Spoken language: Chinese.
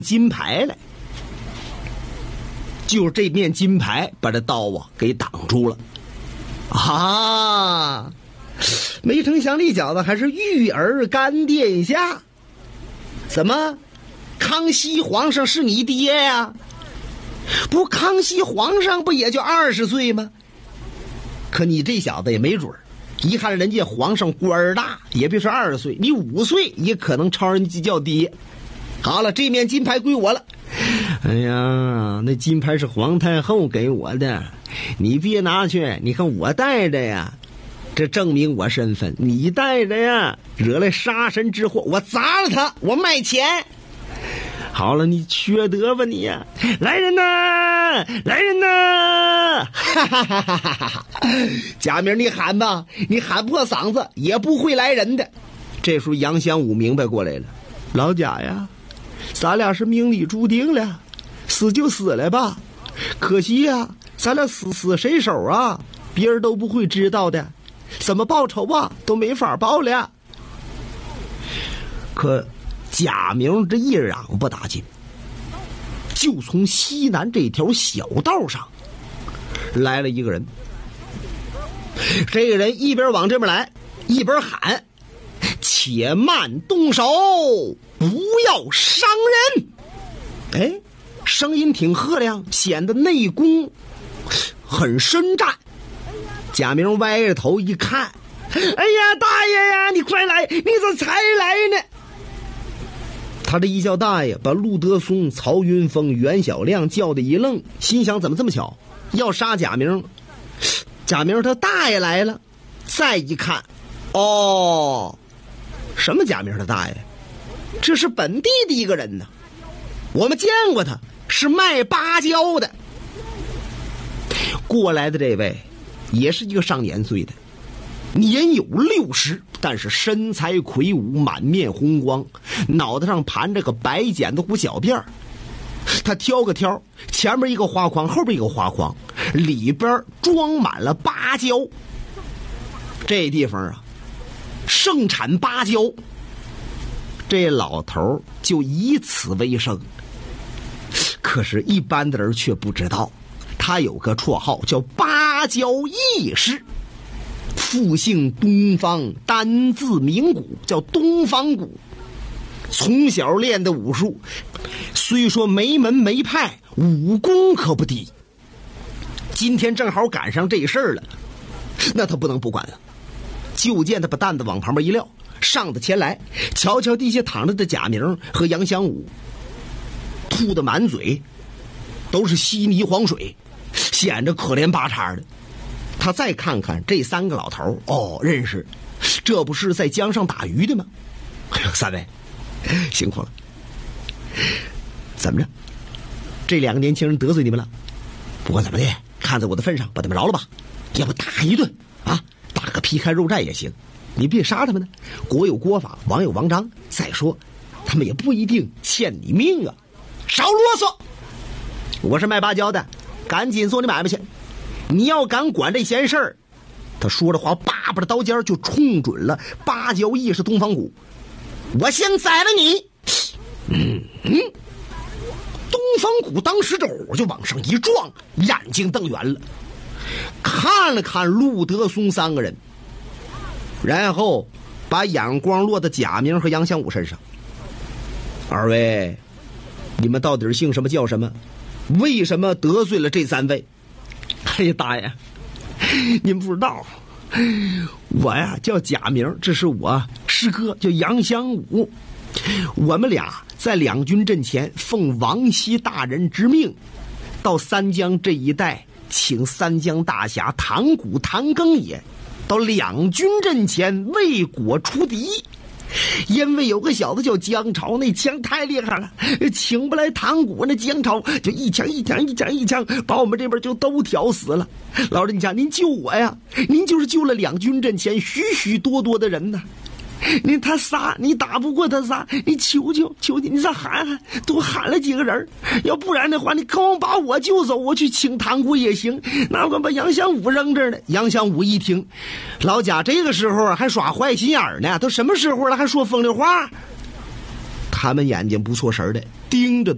金牌来。就是这面金牌把这刀啊给挡住了啊！没成想这小子还是育儿干殿下。怎么康熙皇上是你爹呀？不，康熙皇上不也就20岁吗？可你这小子也没准儿，一看人家皇上官儿大，也别说20岁，你5岁也可能朝人家叫爹。好了，这面金牌归我了。哎呀，那金牌是皇太后给我的，你别拿去，你看我带着呀，这证明我身份，你带着呀，惹来杀身之祸，我砸了他，我卖钱。好了，你缺德吧你呀！来人呐，来人呐！哈哈哈哈哈哈！贾明，你喊吧，你喊破嗓子也不会来人的。这时候杨香武明白过来了，老贾呀，咱俩是命里注定了，死就死了吧。可惜呀，咱俩死谁手啊，别人都不会知道的，怎么报仇啊都没法报了。可贾明这一嚷不打紧，就从西南这条小道上来了一个人。这个人一边往这边来，一边喊：且慢动手，不要伤人。哎，声音挺赫亮，显得内功很深湛。贾明歪着头一看，哎呀，大爷呀，你快来，你咋才来呢？他这一叫大爷，把陆德松、曹云峰、袁小亮叫的一愣，心想怎么这么巧，要杀贾明。贾明他大爷来了，再一看，哦，什么贾明他大爷？这是本地的一个人呢，我们见过他，是卖芭蕉的。过来的这位也是一个上年岁的，年有60，但是身材魁梧，满面红光，脑袋上盘着个白剪子骨小辫儿。他挑个挑，前面一个花筐，后边一个花筐，里边装满了芭蕉。这地方啊，盛产芭蕉。这老头就以此为生。可是一般的人却不知道，他有个绰号叫芭蕉义士。父姓东方，单字名谷，叫东方谷。从小练的武术，虽说没门没派，武功可不低。今天正好赶上这事儿了，那他不能不管了。就见他把担子往旁边一撂，上的前来，瞧瞧地下躺着的贾明和杨香武，吐得满嘴都是稀泥黄水，显着可怜巴叉的。他再看看这3个老头，哦，认识，这不是在江上打鱼的吗？哎呦，3位辛苦了。怎么着，这2个年轻人得罪你们了？不管怎么的，看在我的份上，把他们饶了吧，要不打一顿啊，打个皮开肉绽也行。你别杀他们呢，国有国法，王有王章。再说他们也不一定欠你命啊。少啰嗦，我是卖芭蕉的，赶紧做你买卖去。你要敢管这闲事儿。他说着话，叭叭的刀尖就冲准了芭蕉义士东方谷。我先宰了你。东方谷当时这火就往上一撞，眼睛瞪圆了，看了看陆德松3个人，然后把眼光落到贾明和杨香武身上。2位，你们到底是姓什么叫什么？为什么得罪了这3位？哎呀，大爷，您不知道，我呀叫贾明，这是我师哥叫杨香武。我们俩在两军阵前奉王熙大人之命，到三江这一带，请三江大侠唐谷、唐庚也到两军阵前为国出敌。因为有个小子叫姜潮，那枪太厉害了，请不来唐谷，那姜潮就一枪把我们这边就都挑死了。老人家您救我呀，您就是救了两军阵前许许多多的人呢。他仨你打不过他仨，你求你再喊，多喊了几个人，要不然的话你刚把我救走，我去请唐谷也行，哪管把杨香武扔这儿呢。杨香武一听，老贾这个时候还耍坏心眼呢，都什么时候了还说风凉话。他们眼睛不错神的盯着